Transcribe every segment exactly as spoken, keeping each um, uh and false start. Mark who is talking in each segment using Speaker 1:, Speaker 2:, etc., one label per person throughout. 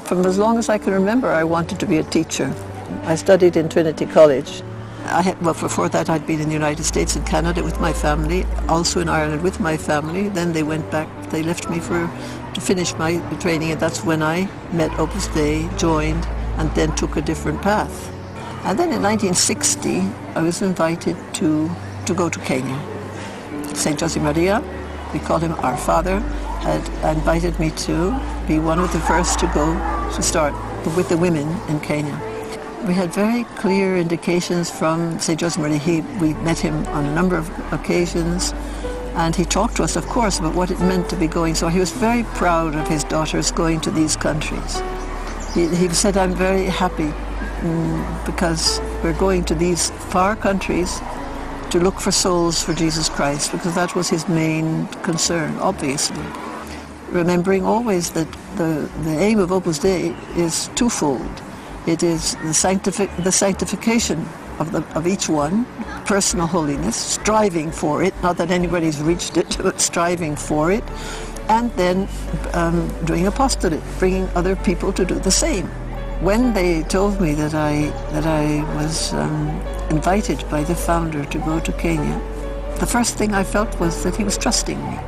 Speaker 1: From as long as I can remember, I wanted to be a teacher. I studied in Trinity College. I had, well, before that I'd been in the United States and Canada with my family, also in Ireland with my family. Then they went back, they left me for to finish my training, and that's when I met Opus Dei, joined, and then took a different path. And then in nineteen sixty, I was invited to, to go to Kenya. Saint Josemaria, we call him our father, had invited me to be one of the first to go to start with the women in Kenya. We had very clear indications from Saint Josemaria. He, we met him on a number of occasions, and he talked to us, of course, about what it meant to be going. So he was very proud of his daughters going to these countries. He, he said, I'm very happy mm, because we're going to these far countries to look for souls for Jesus Christ, because that was his main concern, obviously. Remembering always that the, the aim of Opus Dei is twofold. It is the, sanctific, the sanctification of, the, of each one, personal holiness, striving for it, not that anybody's reached it, but striving for it, and then um, doing apostolate, bringing other people to do the same. When they told me that I, that I was um, invited by the founder to go to Kenya, the first thing I felt was that he was trusting me.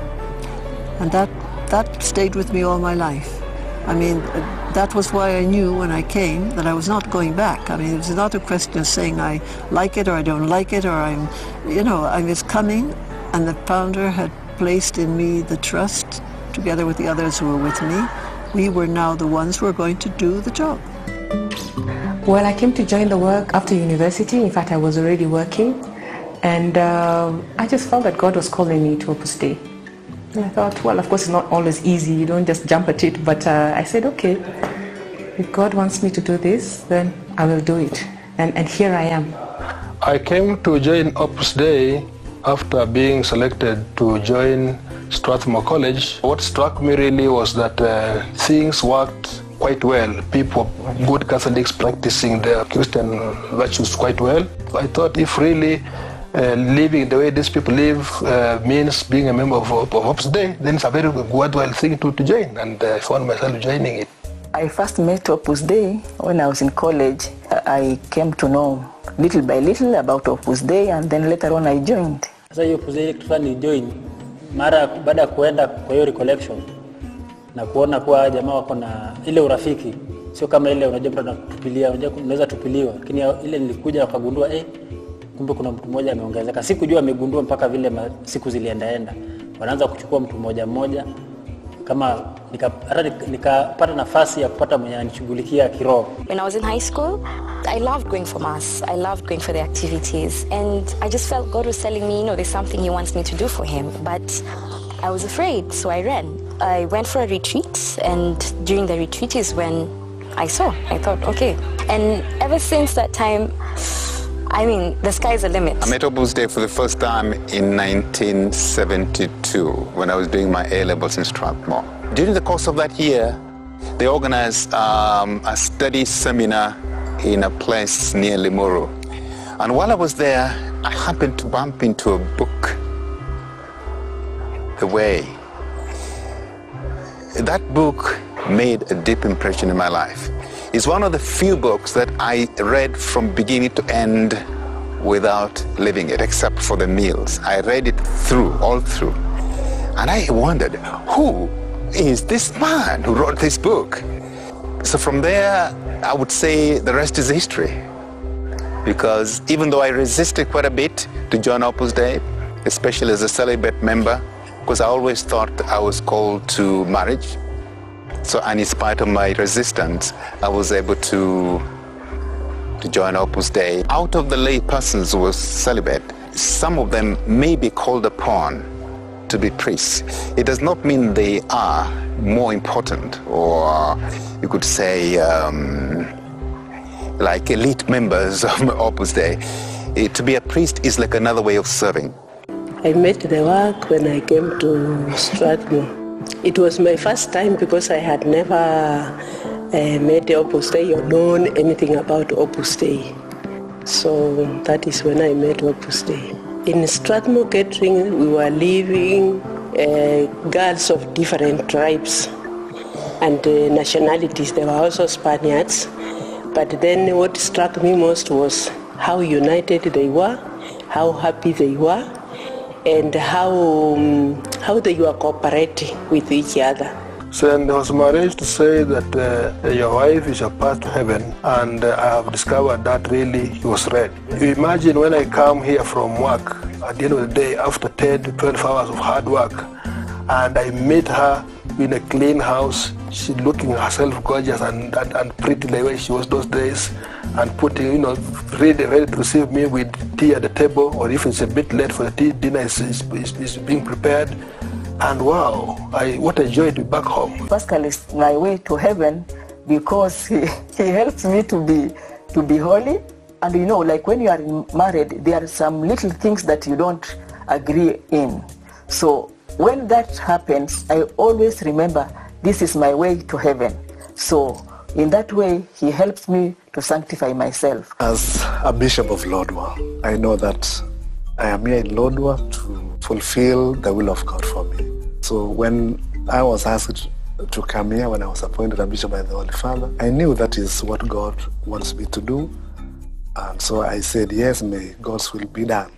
Speaker 1: And that, that stayed with me all my life. I mean, that was why I knew when I came that I was not going back. I mean, it was not a question of saying I like it or I don't like it, or I'm, you know, I was coming, and the founder had placed in me the trust, together with the others who were with me. We were now the ones who were going to do the job.
Speaker 2: Well, I came to join the work after university. In fact, I was already working, and uh, I just felt that God was calling me to Opus Dei. And I thought, well, of course, it's not always easy. You don't just jump at it. But uh, I said, okay, if God wants me to do this, then I will do it. And, and here I am.
Speaker 3: I came to join Opus Dei after being selected to join Strathmore College. What struck me really was that uh, things worked quite well. People, good Catholics, practicing their Christian virtues quite well. I thought if really Uh, living the way these people live uh, means being a member of, of Opus Dei, then it's a very worthwhile thing to, to join, and uh, I found myself joining it.
Speaker 4: I first met Opus Dei when I was in college. I came to know little by little about Opus Dei, and then later on I joined.
Speaker 5: Sasa hiyo Opus Dei tulikuwa ni join mara baada ya kuenda kwa hiyo recollection na kuona kwa jamaa wako na ile urafiki, sio kama ile unajua mtu anatupilia, unajua unaweza tupiliwa, lakini ile nilikuja wakagundua eh kumbe kuna mtu mmoja ameongezeka. Sikujua amegundua mpaka vile siku ziliendaenda. Wanaanza kuchukua mtu mmoja mmoja, kama nikapata nika nafasi ya kupata mwenye anishughulikia kiroho.
Speaker 6: When I was in high school, I loved going for mass. I loved going for the activities, and I just felt God was telling me, you know, there's something he wants me to do for him, but I was afraid, so I ran. I went for a retreat, and during the retreat is when I saw. I thought, okay. And ever since that time, I mean, the sky's the limit.
Speaker 7: I met Opus Dei for the first time in nineteen seventy-two when I was doing my A-levels in Strathmore. During the course of that year, they organized um, a study seminar in a place near Limuru. And while I was there, I happened to bump into a book, The Way. That book made a deep impression in my life. It's one of the few books that I read from beginning to end without leaving it, except for the meals. I read it through, all through. And I wondered, who is this man who wrote this book? So from there, I would say the rest is history. Because even though I resisted quite a bit to join Opus Dei, especially as a celibate member, because I always thought I was called to marriage. So, and in spite of my resistance, I was able to, to join Opus Dei. Out of the lay persons who were celibate, some of them may be called upon to be priests. It does not mean they are more important, or you could say um, like elite members of Opus Dei. It, to be a priest is like another way of serving.
Speaker 8: I met the work when I came to Strathmore. It was my first time because I had never uh, met the Opus Dei or known anything about Opus Dei. So that is when I met Opus Dei. In Strathmore Catering, we were living uh, girls of different tribes. and uh, nationalities. They were also Spaniards. But then what struck me most was how united they were, how happy they were, and how, um, how they were cooperating with each other.
Speaker 3: So and I was managed to say that uh, your wife is a path to heaven, and uh, I have discovered that really he was right. You imagine when I come here from work, at the end of the day, after ten to twelve hours of hard work, and I meet her in a clean house, she looking herself gorgeous and, and, and pretty the way she was those days, and putting, you know, ready, ready to receive me with tea at the table, or if it's a bit late for the tea, dinner is, is, is, is being prepared. And wow, I, what a joy to be back home.
Speaker 4: Pascal is my way to heaven because he, he helps me to be, to be holy. And you know, like when you are married, there are some little things that you don't agree in. So when that happens, I always remember this is my way to heaven. So in that way, he helps me to sanctify myself.
Speaker 9: As a bishop of Lodwar, I know that I am here in Lodwar to fulfill the will of God for me. So when I was asked to come here, when I was appointed a bishop by the Holy Father, I knew that is what God wants me to do. And so I said, yes, may God's will be done.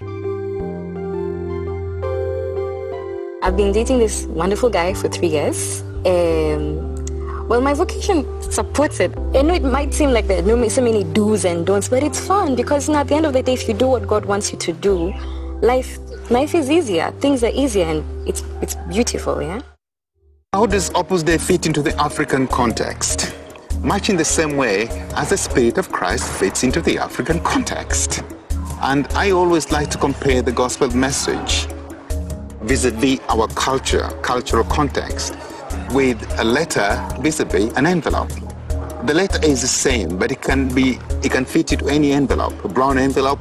Speaker 6: I've been dating this wonderful guy for three years. Um, well, my vocation supports it. I know it might seem like there are so many do's and don'ts, but it's fun because you know, at the end of the day, if you do what God wants you to do, life life is easier. Things are easier, and it's it's beautiful, yeah?
Speaker 7: How does Opus Dei fit into the African context? Much in the same way as the Spirit of Christ fits into the African context. And I always like to compare the gospel message vis-a-vis our culture, cultural context, with a letter vis-a-vis an envelope. The letter is the same, but it can be, it can fit into any envelope, a brown envelope,